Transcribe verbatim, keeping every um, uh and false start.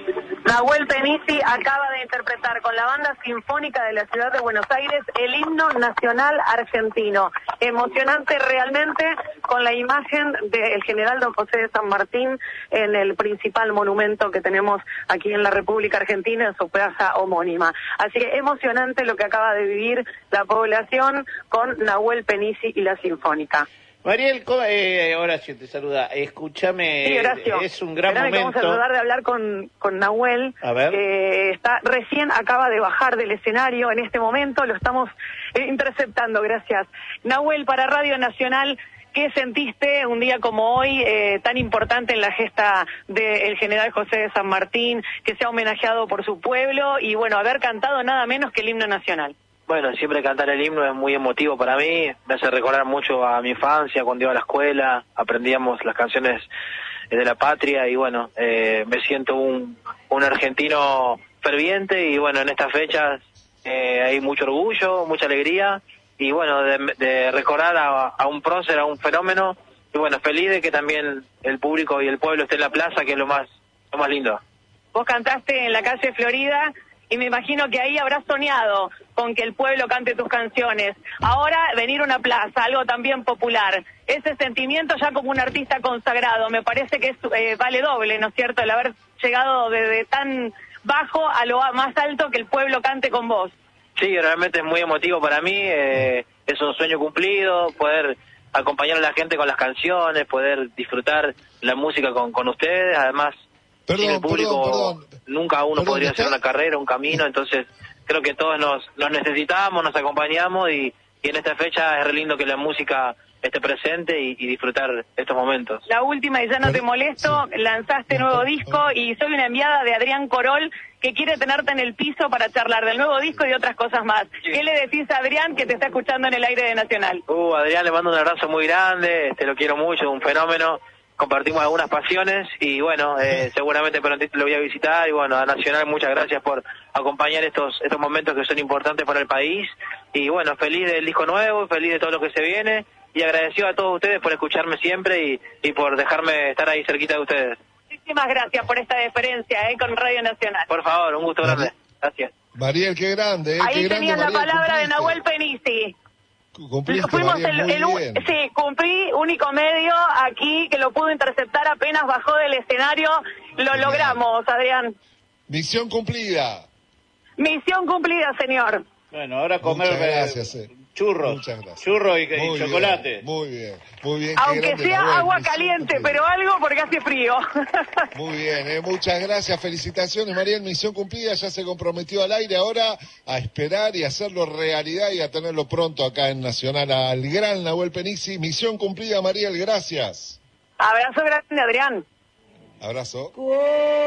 Nahuel Penisi acaba de interpretar con la Banda Sinfónica de la Ciudad de Buenos Aires el himno nacional argentino. Emocionante realmente, con la imagen del general don José de San Martín en el principal monumento que tenemos aquí en la República Argentina, en su plaza homónima. Así que emocionante lo que acaba de vivir la población con Nahuel Penisi y la Sinfónica. Mariel, eh, Horacio te saluda. Escúchame, sí, Horacio, es un gran Esperame momento. Que vamos a tratar de hablar con, con Nahuel. A ver. Eh, está recién acaba de bajar del escenario en este momento, lo estamos eh, interceptando, gracias. Nahuel, para Radio Nacional, ¿qué sentiste un día como hoy, eh, tan importante en la gesta del general José de San Martín, que se ha homenajeado por su pueblo y, bueno, haber cantado nada menos que el himno nacional? Bueno, siempre cantar el himno es muy emotivo para mí, me hace recordar mucho a mi infancia, cuando iba a la escuela, aprendíamos las canciones de la patria y bueno, eh, me siento un, un argentino ferviente y bueno, en estas fechas eh, hay mucho orgullo, mucha alegría y bueno, de, de recordar a, a un prócer, a un fenómeno y bueno, feliz de que también el público y el pueblo esté en la plaza, que es lo más, lo más lindo. Vos cantaste en la calle Florida y me imagino que ahí habrás soñado con que el pueblo cante tus canciones. Ahora venir a una plaza, algo también popular. Ese sentimiento ya como un artista consagrado, me parece que es, eh, vale doble, ¿no es cierto? El haber llegado desde tan bajo a lo más alto, que el pueblo cante con vos. Sí, realmente es muy emotivo para mí, eh, es un sueño cumplido, poder acompañar a la gente con las canciones, poder disfrutar la música con, con ustedes, además... Perdón, sin el público perdón, perdón. nunca uno Perdón, podría ¿está? hacer una carrera, un camino, entonces creo que todos nos, nos necesitamos, nos acompañamos y, y en esta fecha es re lindo que la música esté presente y, y disfrutar estos momentos. La última, y ya no te molesto, Sí. lanzaste nuevo disco y soy una enviada de Adrián Corol que quiere tenerte en el piso para charlar del nuevo disco y de otras cosas más. Sí. ¿Qué le decís a Adrián que te está escuchando en el aire de Nacional? Uh, Adrián, le mando un abrazo muy grande, te lo quiero mucho, un fenómeno. Compartimos algunas pasiones y bueno, eh, seguramente prontito lo voy a visitar y bueno, a Nacional muchas gracias por acompañar estos estos momentos que son importantes para el país y bueno, feliz del disco nuevo, feliz de todo lo que se viene y agradecido a todos ustedes por escucharme siempre y, y por dejarme estar ahí cerquita de ustedes. Muchísimas gracias por esta deferencia eh, con Radio Nacional. Por favor, un gusto grande. Gracias. Mariel, qué grande, eh, Ahí qué tenían grande, la Mariel, palabra de cumpliste. Nahuel Penisi. Cumpliste, Fuimos Mariel, el, muy el u- bien. sí, cumplí, único medio aquí que lo pudo interceptar apenas bajó del escenario. Lo Genial. logramos, Adrián. Misión cumplida. Misión cumplida, señor. Bueno, ahora comer Muchas gracias, eh, eh. churros, Muchas gracias. churros y, y Muy bien, chocolate. muy bien, muy bien. qué Aunque grande, sea Nahuel, agua misión caliente, cumplida. pero algo porque hace frío. Muy bien, eh, muchas gracias, felicitaciones, Mariel, misión cumplida, ya se comprometió al aire, ahora a esperar y hacerlo realidad y a tenerlo pronto acá en Nacional al gran Nahuel Penisi. Misión cumplida, Mariel, gracias. Abrazo grande, Adrián. Abrazo.